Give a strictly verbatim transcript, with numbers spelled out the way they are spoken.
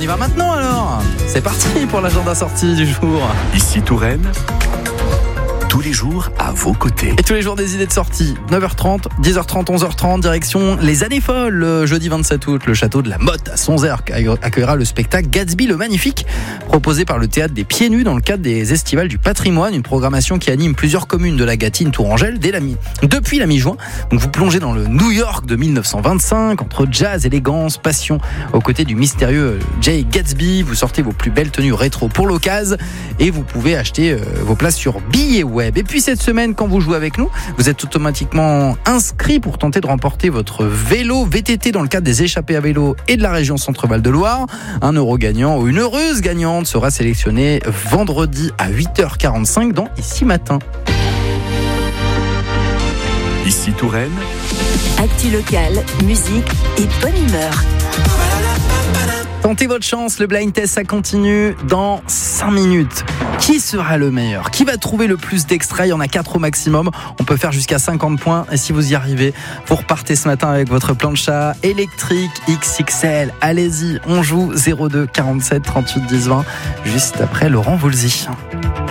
y va maintenant alors. C'est parti pour l'agenda sortie du jour. Ici Touraine, tous les jours à vos côtés. Et tous les jours des idées de sortie. neuf heures trente, dix heures trente, onze heures trente, direction les Années Folles. Le jeudi vingt-sept août, le château de la Motte à Sonzère accueillera le spectacle Gatsby le Magnifique, proposé par le théâtre des Pieds Nus dans le cadre des Estivales du Patrimoine, une programmation qui anime plusieurs communes de la Gâtine Tourangelle dès la mi- depuis la mi-juin. Donc vous plongez dans le New York de dix-neuf cent vingt-cinq, entre jazz, élégance, passion, aux côtés du mystérieux Jay Gatsby. Vous sortez vos plus belles tenues rétro pour l'occasion et vous pouvez acheter euh, vos places sur billets web. Et puis cette semaine, quand vous jouez avec nous, vous êtes automatiquement inscrit pour tenter de remporter votre vélo V T T dans le cadre des échappées à vélo et de la région Centre-Val de Loire. Un heureux gagnant ou une heureuse gagnante sera sélectionné vendredi à huit heures quarante-cinq dans Ici Matin. Ici Touraine, Actu locale, musique et bonne humeur. Tentez votre chance, le blind test ça continue dans cinq minutes. Qui sera le meilleur? Qui va trouver le plus d'extraits? Il y en a quatre au maximum. On peut faire jusqu'à cinquante points. Et si vous y arrivez, vous repartez ce matin avec votre plancha électrique X X L. Allez-y, on joue zéro deux quarante-sept trente-huit dix vingt juste après Laurent Voulzy.